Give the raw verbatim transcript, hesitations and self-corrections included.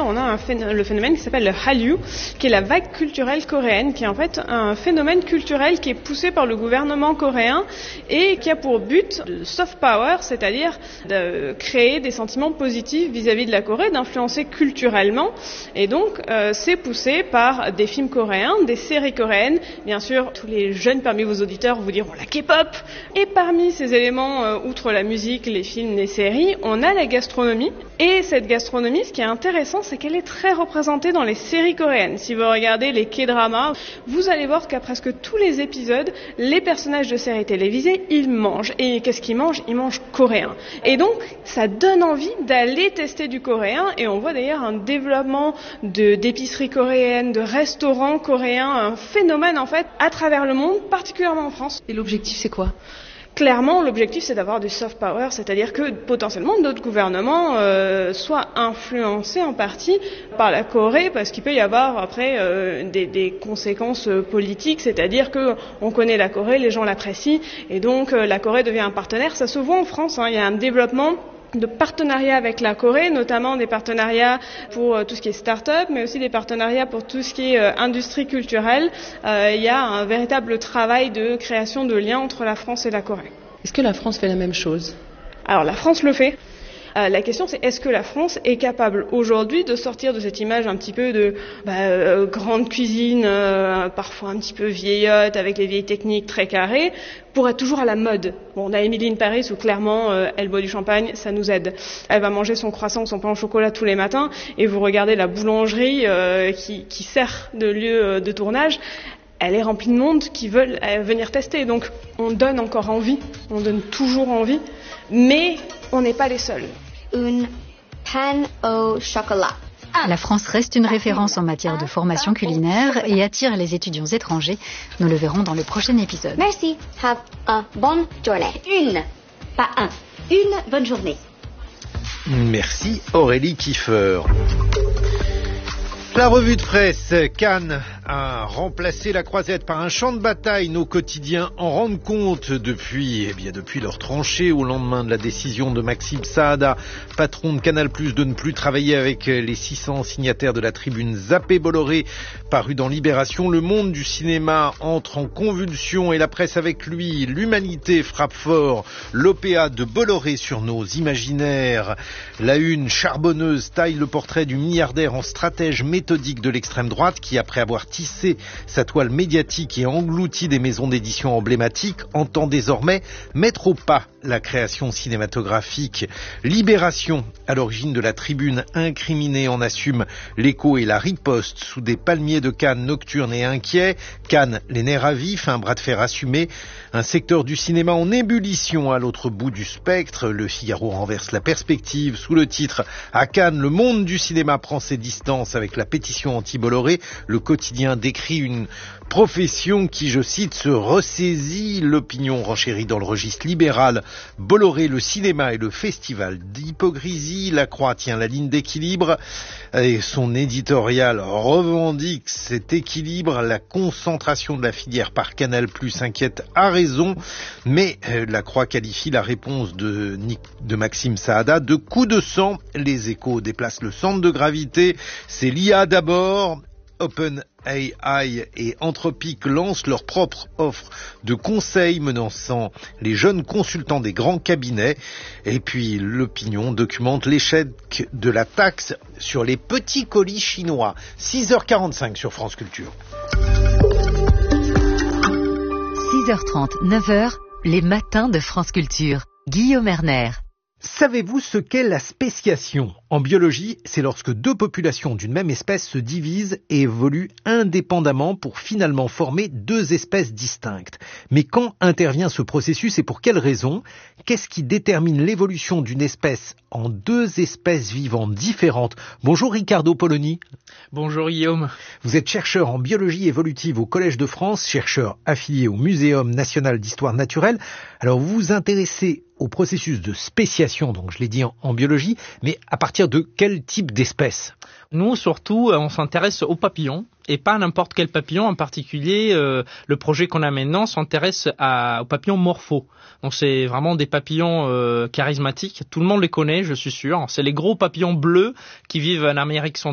on a un phén- le phénomène qui s'appelle le Hallyu, qui est la vague culturelle coréenne, qui est en fait un phénomène culturel qui est poussé par le gouvernement coréen et qui a pour but de soft power, c'est-à-dire de créer des sentiments positifs vis-à-vis de la Corée, d'influencer culturellement. Et donc, euh, c'est poussé par des films coréens, des séries coréennes. Bien sûr, tous les jeunes parmi vos auditeurs vous diront la K-pop. Et parmi ces éléments, euh, outre la musique, les films, les séries, on a la gastronomie. Et cette gastronomie, ce qui est intéressant, c'est qu'elle est très représentée dans les séries coréennes. Si vous regardez les K-dramas, vous allez voir qu'à presque tous les épisodes, les personnages de séries télévisées, ils mangent. Et qu'est-ce qu'ils mangent ? Ils mangent coréen. Et donc, ça donne envie d'aller tester du coréen. Et on voit d'ailleurs un développement de, d'épiceries coréennes, de restaurants coréens, un phénomène en fait à travers le monde, particulièrement en France. Et l'objectif, c'est quoi ? Clairement, l'objectif, c'est d'avoir du soft power, c'est-à-dire que potentiellement d'autres gouvernements euh, soient influencés en partie par la Corée, parce qu'il peut y avoir après euh, des, des conséquences politiques, c'est-à-dire que on connaît la Corée, les gens l'apprécient, et donc euh, la Corée devient un partenaire. Ça se voit en France, hein, il y a un développement de partenariats avec la Corée, notamment des partenariats pour euh, tout ce qui est start-up, mais aussi des partenariats pour tout ce qui est euh, industrie culturelle. Euh, il y a un véritable travail de création de liens entre la France et la Corée. Est-ce que la France fait la même chose ? Alors la France le fait. Euh, la question c'est est-ce que la France est capable aujourd'hui de sortir de cette image un petit peu de bah, euh, grande cuisine, euh, parfois un petit peu vieillotte, avec les vieilles techniques très carrées, pour être toujours à la mode. Bon, on a Emily in Paris où clairement euh, elle boit du champagne, ça nous aide. Elle va manger son croissant ou son pain au chocolat tous les matins, et vous regardez la boulangerie euh, qui, qui sert de lieu euh, de tournage. Elle est remplie de monde qui veulent euh, venir tester. Donc on donne encore envie, on donne toujours envie, mais on n'est pas les seuls. Une panne au chocolat. La France reste une référence en matière de formation culinaire et attire les étudiants étrangers. Nous le verrons dans le prochain épisode. Merci. Have a bonne journée. Une, pas un. Une bonne journée. Merci Aurélie Kiefer. La revue de presse, Cannes a remplacé la croisette par un champ de bataille. Nos quotidiens en rendent compte depuis, eh bien, depuis leur tranchée au lendemain de la décision de Maxime Saada, patron de Canal+, de ne plus travailler avec les six cents signataires de la tribune Zappé Bolloré, paru dans Libération. Le monde du cinéma entre en convulsion et la presse avec lui. L'humanité frappe fort. L'O P A de Bolloré sur nos imaginaires. La une charbonneuse taille le portrait du milliardaire en stratège méthodique de l'extrême droite qui, après avoir tissé sa toile médiatique et englouti des maisons d'édition emblématiques, entend désormais mettre au pas la création cinématographique. Libération, à l'origine de la tribune incriminée, en assume l'écho et la riposte sous des palmiers de Cannes nocturnes et inquiets. Cannes, les nerfs à vif, un bras de fer assumé. Un secteur du cinéma en ébullition à l'autre bout du spectre. Le Figaro renverse la perspective sous le titre « À Cannes, le monde du cinéma prend ses distances avec la pétition anti-Bolloré ». Le quotidien décrit une profession qui, je cite, se ressaisit. L'opinion renchérit dans le registre libéral. Bolloré, le cinéma et le festival d'hypocrisie. La Croix tient la ligne d'équilibre et son éditorial revendique cet équilibre. La concentration de la filière par Canal+ inquiète à raison, mais euh, la Croix qualifie la réponse de, de Maxime Saada de coup de sang. Les Échos déplacent le centre de gravité. C'est l'I A d'abord. OpenAI et Anthropic lancent leur propre offre de conseils menaçant les jeunes consultants des grands cabinets. Et puis l'opinion documente l'échec de la taxe sur les petits colis chinois. six heures quarante-cinq sur France Culture. six heures trente, neuf heures, les matins de France Culture. Guillaume Erner. Savez-vous ce qu'est la spéciation ? En biologie, c'est lorsque deux populations d'une même espèce se divisent et évoluent indépendamment pour finalement former deux espèces distinctes. Mais quand intervient ce processus et pour quelles raisons ? Qu'est-ce qui détermine l'évolution d'une espèce en deux espèces vivantes différentes ? Bonjour Riccardo Poloni. Bonjour Guillaume. Vous êtes chercheur en biologie évolutive au Collège de France, chercheur affilié au Muséum national d'histoire naturelle. Alors vous vous intéressez au processus de spéciation, donc je l'ai dit en, en biologie, mais à partir de quel type d'espèce ? Nous, surtout, on s'intéresse aux papillons, et pas n'importe quel papillon. En particulier, euh, le projet qu'on a maintenant s'intéresse à, aux papillons morphos. Donc c'est vraiment des papillons euh, charismatiques. Tout le monde les connaît, je suis sûr. C'est les gros papillons bleus qui vivent en Amérique centrale